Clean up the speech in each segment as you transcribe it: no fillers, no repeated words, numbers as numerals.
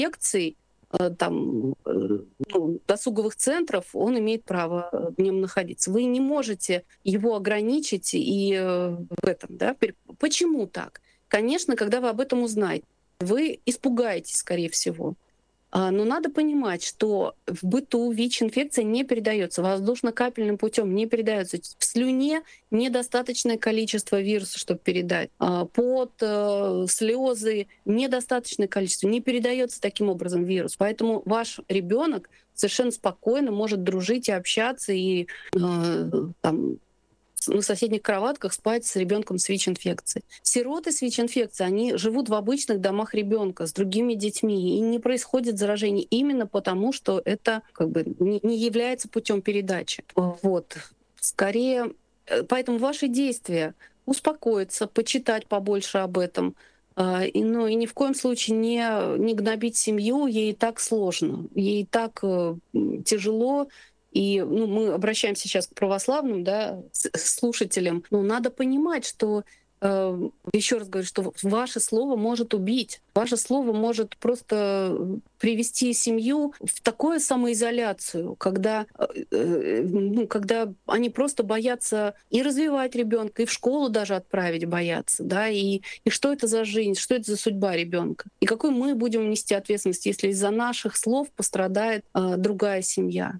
инфекций, досуговых центров, он имеет право в нем находиться. Вы не можете его ограничить и в этом, да? Почему так? Конечно, когда вы об этом узнаете, вы испугаетесь, скорее всего. Но надо понимать, что в быту ВИЧ-инфекция не передается, воздушно-капельным путем не передается. В слюне недостаточное количество вируса, чтобы передать. Пот, слезы недостаточное количество. Не передается таким образом вирус. Поэтому ваш ребенок совершенно спокойно может дружить и общаться и на соседних кроватках спать с ребенком с ВИЧ-инфекцией. Сироты с ВИЧ-инфекцией, они живут в обычных домах ребенка с другими детьми, и не происходит заражение именно потому, что это не является путем передачи. Вот. Скорее, поэтому ваши действия успокоиться, почитать побольше об этом, и ни в коем случае не гнобить семью, ей и так сложно, ей и так тяжело. И мы обращаемся сейчас к православным, да, слушателям. Но надо понимать, что еще раз говорю, что ваше слово может убить. Ваше слово может просто привести семью в такую самоизоляцию, когда они просто боятся и развивать ребенка, и в школу даже отправить боятся, да, и что это за жизнь, что это за судьба ребенка, и какой мы будем нести ответственность, если из-за наших слов пострадает другая семья.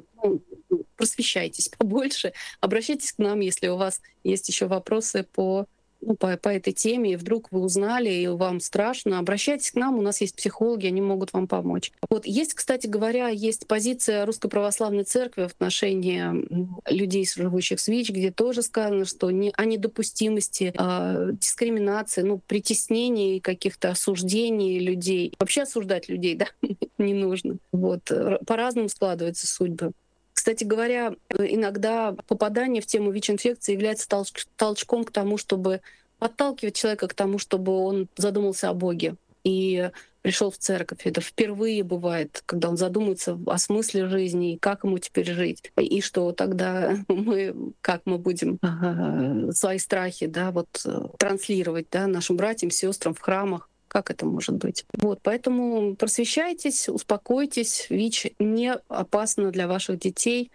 Просвещайтесь побольше, обращайтесь к нам, если у вас есть еще вопросы по этой теме, и вдруг вы узнали, и вам страшно, обращайтесь к нам, у нас есть психологи, они могут вам помочь. Есть, кстати говоря, есть позиция Русской Православной Церкви в отношении людей, живущих с ВИЧ, где тоже сказано, что о недопустимости дискриминации, притеснений, каких-то осуждений людей. Вообще осуждать людей, да, не нужно. По-разному складываются судьбы. Кстати говоря, иногда попадание в тему ВИЧ-инфекции является толчком к тому, чтобы подталкивать человека к тому, чтобы он задумался о Боге и пришел в церковь. Это впервые бывает, когда он задумается о смысле жизни и как ему теперь жить. И что тогда как мы будем свои страхи, да, транслировать, да, нашим братьям, сестрам в храмах. Как это может быть? Поэтому просвещайтесь, успокойтесь. ВИЧ не опасно для ваших детей.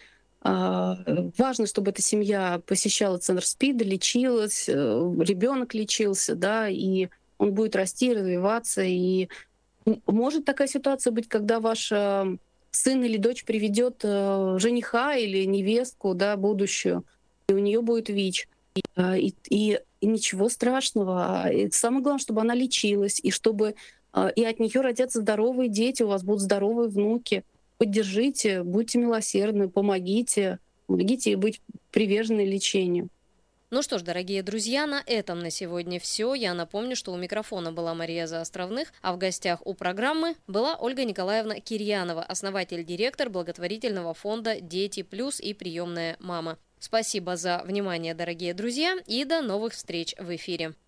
Важно, чтобы эта семья посещала центр СПИДа, лечилась, ребенок лечился, да, и он будет расти, развиваться. И может такая ситуация быть, когда ваш сын или дочь приведет жениха или невестку, да, будущую, и у нее будет ВИЧ. И ничего страшного. И самое главное, чтобы она лечилась, и чтобы и от нее родятся здоровые дети, у вас будут здоровые внуки. Поддержите, будьте милосердны, помогите ей быть приверженной лечению. Ну что ж, дорогие друзья, на этом на сегодня все. Я напомню, что у микрофона была Мария Заостровных, а в гостях у программы была Ольга Николаевна Кирьянова, основатель-директор благотворительного фонда «Дети плюс» и «Приемная мама». Спасибо за внимание, дорогие друзья, и до новых встреч в эфире.